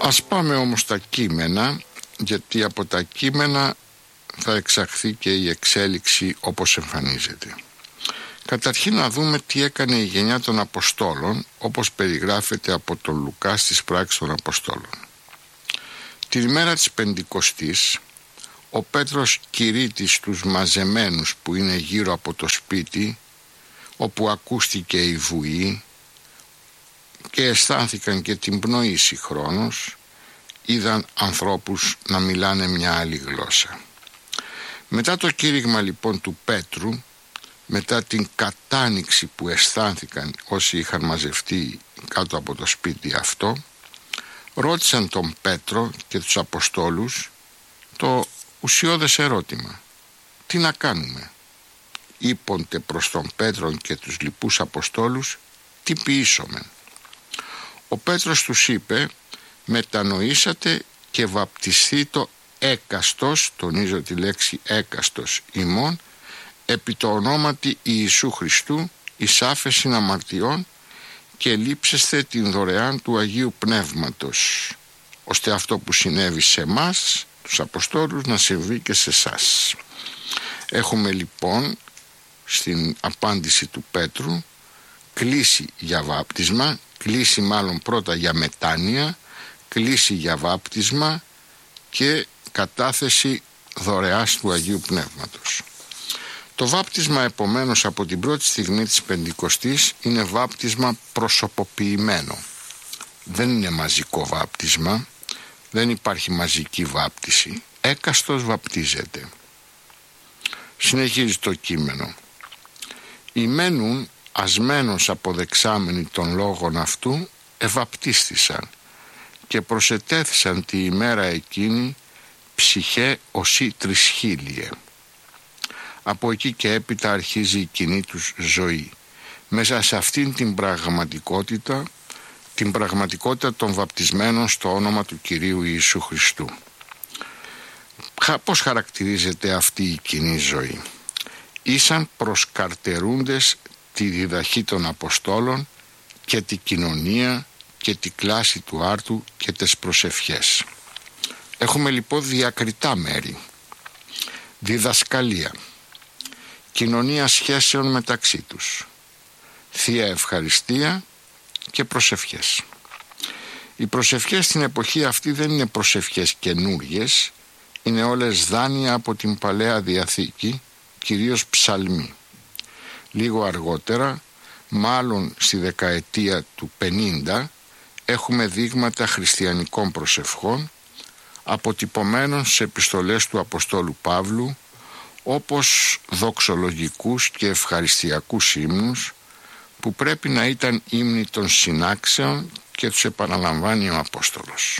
Ας πάμε όμως στα κείμενα, γιατί από τα κείμενα θα εξαχθεί και η εξέλιξη όπως εμφανίζεται. Καταρχήν να δούμε τι έκανε η γενιά των Αποστόλων, όπως περιγράφεται από τον Λουκά στις πράξεις των Αποστόλων. Την ημέρα της Πεντηκοστής, ο Πέτρος κηρύττει στους μαζεμένους που είναι γύρω από το σπίτι, όπου ακούστηκε η βουή και αισθάνθηκαν και την πνοή συγχρόνως, είδαν ανθρώπους να μιλάνε μια άλλη γλώσσα. Μετά το κήρυγμα λοιπόν του Πέτρου, μετά την κατάνοιξη που αισθάνθηκαν όσοι είχαν μαζευτεί κάτω από το σπίτι αυτό, ρώτησαν τον Πέτρο και τους Αποστόλους το ουσιώδες ερώτημα: τι να κάνουμε? Είπονται προς τον Πέτρο και τους λοιπούς Αποστόλους: τι ποιήσομεν? Ο Πέτρος τους είπε: μετανοήσατε και βαπτιστείτε έκαστος, τονίζω τη λέξη έκαστος, ημών, επί το ονόματι Ιησού Χριστού, εις άφεσιν αμαρτιών, και λείψεστε την δωρεάν του Αγίου Πνεύματος, ώστε αυτό που συνέβη σε εμάς, τους Αποστόλους, να συμβεί και σε εσάς. Έχουμε λοιπόν στην απάντηση του Πέτρου κλίση για βάπτισμα, κλίση μάλλον πρώτα για μετάνοια, κλίση για βάπτισμα και κατάθεση δωρεάς του Αγίου Πνεύματος. Το βάπτισμα επομένως από την πρώτη στιγμή της Πεντηκοστής είναι βάπτισμα προσωποποιημένο. Δεν είναι μαζικό βάπτισμα, δεν υπάρχει μαζική βάπτιση. Έκαστος βαπτίζεται. Συνεχίζει το κείμενο. «Ημένουν ασμένος αποδεξάμενοι των λόγων αυτού ευαπτίστησαν και προσετέθησαν τη ημέρα εκείνη ψυχέ οσί τρισχίλιε». Από εκεί και έπειτα αρχίζει η κοινή τους ζωή. Μέσα σε αυτήν την πραγματικότητα των βαπτισμένων στο όνομα του Κυρίου Ιησού Χριστού. Πώς χαρακτηρίζεται αυτή η κοινή ζωή? Ήσαν προσκαρτερούντες τη διδαχή των Αποστόλων και τη κοινωνία και τη κλάση του άρτου και τις προσευχές. Έχουμε λοιπόν διακριτά μέρη. Διδασκαλία, κοινωνία σχέσεων μεταξύ τους, Θεία Ευχαριστία και προσευχές. Οι προσευχές στην εποχή αυτή δεν είναι προσευχές καινούριες, είναι όλες δάνεια από την Παλαιά Διαθήκη, κυρίως ψαλμοί. Λίγο αργότερα, μάλλον στη δεκαετία του 50, έχουμε δείγματα χριστιανικών προσευχών αποτυπωμένων σε επιστολές του Αποστόλου Παύλου, όπως δοξολογικούς και ευχαριστιακούς ύμνους που πρέπει να ήταν ύμνοι των συνάξεων και τους επαναλαμβάνει ο Απόστολος.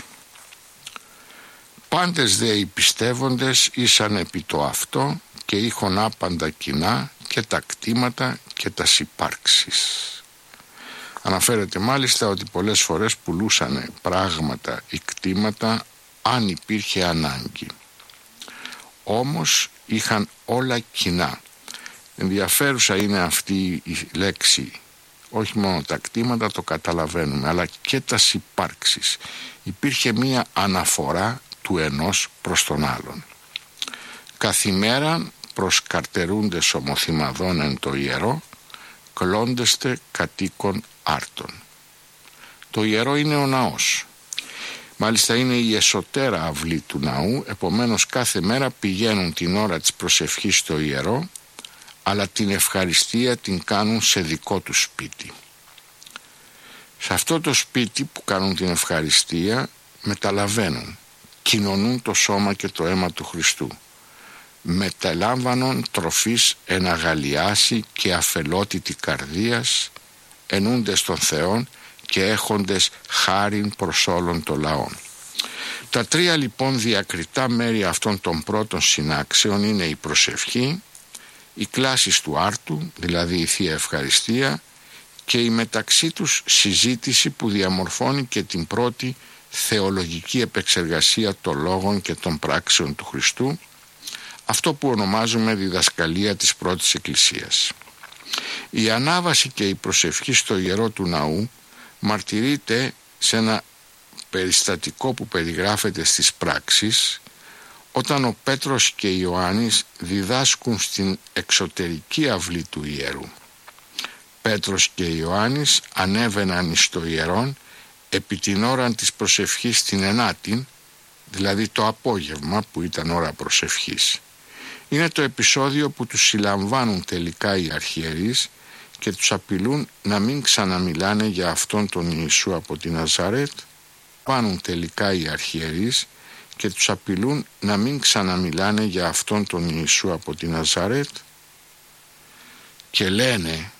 Πάντες δε οι πιστεύοντες ήσαν επί το αυτό και είχον άπαντα κοινά και τα κτήματα και τα συμπάρξεις. Αναφέρεται μάλιστα ότι πολλές φορές πουλούσαν πράγματα ή κτήματα αν υπήρχε ανάγκη. Όμως είχαν όλα κοινά. Ενδιαφέρουσα είναι αυτή η λέξη. Όχι μόνο τα κτήματα, το καταλαβαίνουμε, αλλά και τα συμπάρξεις. Υπήρχε μία αναφορά του ενός προς τον άλλον. Καθημέραν προσκαρτερούντες ομοθυμαδών εν το ιερό, κλώντεστε κατοίκων άρτων. Το ιερό είναι ο ναός. Μάλιστα είναι η εσωτέρα αυλή του ναού, επομένως κάθε μέρα πηγαίνουν την ώρα της προσευχής στο ιερό, αλλά την ευχαριστία την κάνουν σε δικό του σπίτι. Σε αυτό το σπίτι που κάνουν την ευχαριστία μεταλαβαίνουν, κοινωνούν το σώμα και το αίμα του Χριστού. Μεταλάμβανον τροφής εν αγαλιάσει και αφελότητη καρδίας, ενούντες των Θεών και έχοντες χάριν προς όλων των λαών. Τα τρία λοιπόν διακριτά μέρη αυτών των πρώτων συνάξεων είναι η προσευχή, η κλάση του άρτου, δηλαδή η Θεία Ευχαριστία, και η μεταξύ τους συζήτηση που διαμορφώνει και την πρώτη θεολογική επεξεργασία των λόγων και των πράξεων του Χριστού, αυτό που ονομάζουμε διδασκαλία της πρώτης Εκκλησίας. Η ανάβαση και η προσευχή στο ιερό του ναού μαρτυρείται σε ένα περιστατικό που περιγράφεται στις πράξεις, όταν ο Πέτρος και Ιωάννης διδάσκουν στην εξωτερική αυλή του ιερού. Πέτρος και Ιωάννης ανέβαιναν εις το ιερόν επί την ώρα της προσευχής την ενάτην, δηλαδή το απόγευμα που ήταν ώρα προσευχής. Είναι το επεισόδιο που τους συλλαμβάνουν τελικά οι αρχιερείς και τους απειλούν να μην ξαναμιλάνε για αυτόν τον Ιησού από τη Ναζαρέτ. Πάνουν τελικά οι αρχιερείς και τους απειλούν να μην ξαναμιλάνε για αυτόν τον Ιησού από τη Ναζαρέτ και λένε